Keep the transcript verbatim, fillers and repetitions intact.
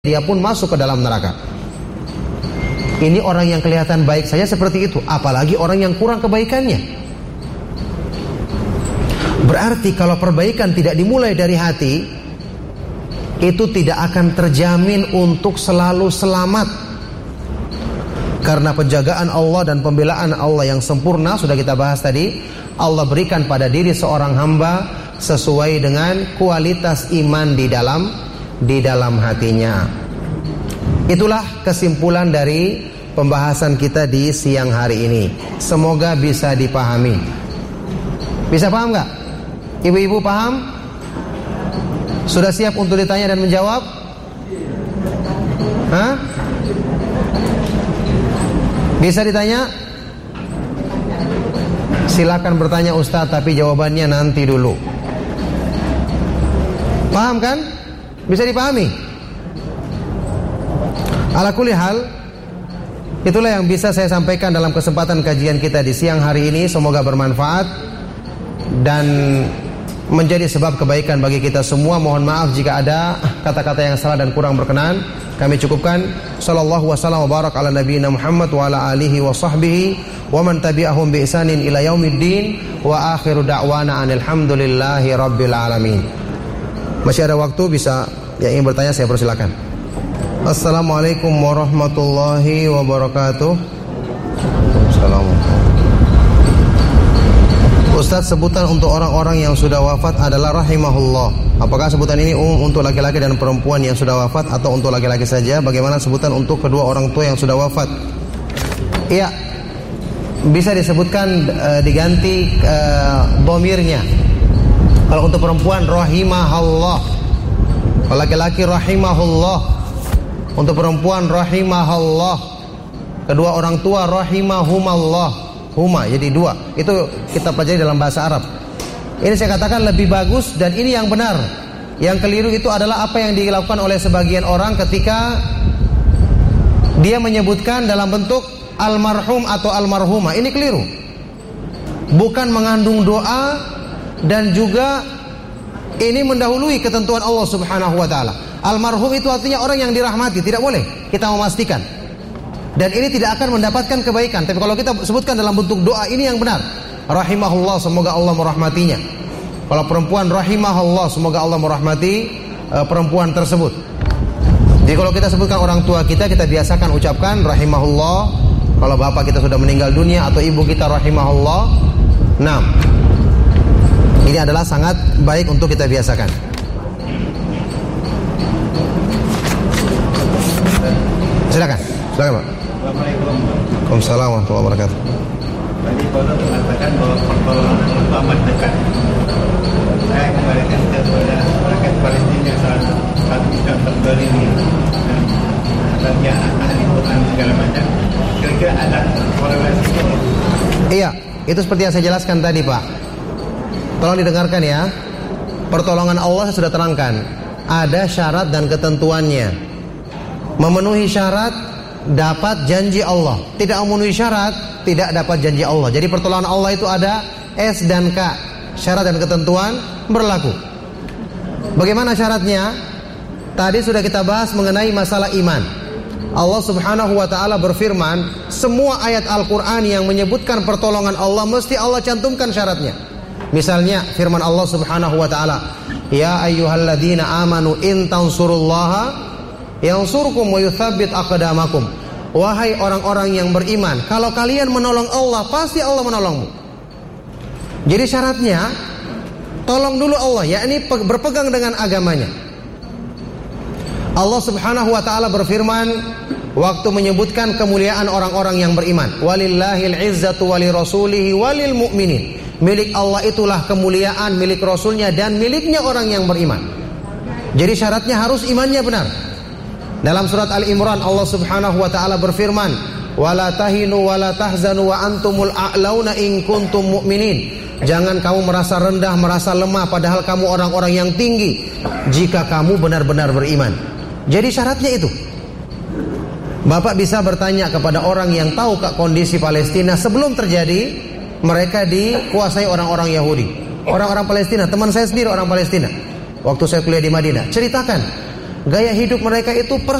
dia pun masuk ke dalam neraka. Ini orang yang kelihatan baik saja seperti itu, apalagi orang yang kurang kebaikannya. Berarti kalau perbaikan tidak dimulai dari hati, itu tidak akan terjamin untuk selalu selamat. Karena penjagaan Allah dan pembelaan Allah yang sempurna sudah kita bahas tadi, Allah berikan pada diri seorang hamba sesuai dengan kualitas iman di dalam di dalam hatinya. Itulah kesimpulan dari pembahasan kita di siang hari ini. Semoga bisa dipahami. Bisa paham gak? Ibu-ibu paham? Sudah siap untuk ditanya dan menjawab? Hah? Bisa ditanya? Silakan bertanya Ustadz, tapi jawabannya nanti dulu. Paham kan? Bisa dipahami? Ala kulli hal, itulah yang bisa saya sampaikan dalam kesempatan kajian kita di siang hari ini. Semoga bermanfaat dan menjadi sebab kebaikan bagi kita semua. Mohon maaf jika ada kata-kata yang salah dan kurang berkenan. Kami cukupkan. Sallallahu wasallam wa barak ala nabiyina Muhammad wa ala alihi wa sahbihi wa man tabi'ahum bi ihsanin ila yaumiddin wa akhiru da'wana anil hamdulillahi rabbil alamin. Masih ada waktu, bisa yang ingin bertanya saya persilakan. Assalamualaikum warahmatullahi wabarakatuh. Assalamualaikum. Ustaz, sebutan untuk orang-orang yang sudah wafat adalah rahimahullah. Apakah sebutan ini umum untuk laki-laki dan perempuan yang sudah wafat atau untuk laki-laki saja? Bagaimana sebutan untuk kedua orang tua yang sudah wafat? Iya, bisa disebutkan uh, diganti uh, domirnya. Kalau untuk perempuan rahimahullah, kalau laki-laki rahimahullah. Untuk perempuan rahimahullah. Kedua orang tua rahimahumallah. Huma, jadi dua. Itu kita pelajari dalam bahasa Arab. Ini saya katakan lebih bagus dan ini yang benar. Yang keliru itu adalah apa yang dilakukan oleh sebagian orang ketika dia menyebutkan dalam bentuk almarhum atau almarhumah. Ini keliru. Bukan mengandung doa dan juga ini mendahului ketentuan Allah Subhanahu wa taala. Almarhum itu artinya orang yang dirahmati, tidak boleh kita memastikan. Dan ini tidak akan mendapatkan kebaikan. Tapi kalau kita sebutkan dalam bentuk doa, ini yang benar. Rahimahullah, semoga Allah merahmatinya. Kalau perempuan rahimahullah, semoga Allah merahmati uh, perempuan tersebut. Jadi kalau kita sebutkan orang tua kita, kita biasakan ucapkan rahimahullah. Kalau bapak kita sudah meninggal dunia atau ibu kita rahimahullah. Nah, ini adalah sangat baik untuk kita biasakan. Silakan, silakan Pak. Assalamualaikum. Waalaikumsalam warahmatullahi wabarakatuh. Tadi Bapak mengatakan bahwa pertolongan itu amat dekat. Saya kembalikan kepada rakyat Palestina saat saat kita terbeli dan dia ahli Quran segala macam. Kira-kira ada korelasinya? Iya, itu seperti yang saya jelaskan tadi Pak. Tolong didengarkan ya. Pertolongan Allah saya sudah terangkan. Ada syarat dan ketentuannya. Memenuhi syarat dapat janji Allah. Tidak memenuhi syarat tidak dapat janji Allah. Jadi pertolongan Allah itu ada S dan K. Syarat dan ketentuan berlaku. Bagaimana syaratnya? Tadi sudah kita bahas mengenai masalah iman. Allah Subhanahu wa taala berfirman, semua ayat Al-Qur'an yang menyebutkan pertolongan Allah mesti Allah cantumkan syaratnya. Misalnya firman Allah Subhanahu wa taala, ya ayyuhalladzina amanu in tansurullaha yansurkum wa yutsabbit aqdamakum. Wahai orang-orang yang beriman, kalau kalian menolong Allah, pasti Allah menolongmu. Jadi syaratnya tolong dulu Allah, yakni berpegang dengan agamanya. Allah Subhanahu wa taala berfirman waktu menyebutkan kemuliaan orang-orang yang beriman, walillahil izzatu walirasulihi walil mu'minin. Milik Allah itulah kemuliaan, milik Rasulnya dan miliknya orang yang beriman. Jadi syaratnya harus imannya benar. Dalam surat Al-Imran Allah Subhanahu wa taala berfirman, "Wala tahinu wala tahzanu wa antumul a'launa in kuntum mu'minin." Jangan kamu merasa rendah, merasa lemah padahal kamu orang-orang yang tinggi jika kamu benar-benar beriman. Jadi syaratnya itu. Bapak bisa bertanya kepada orang yang tahu kondisi Palestina sebelum terjadi mereka dikuasai orang-orang Yahudi. Orang-orang Palestina, teman saya sendiri orang Palestina. Waktu saya kuliah di Madinah, ceritakan gaya hidup mereka itu persis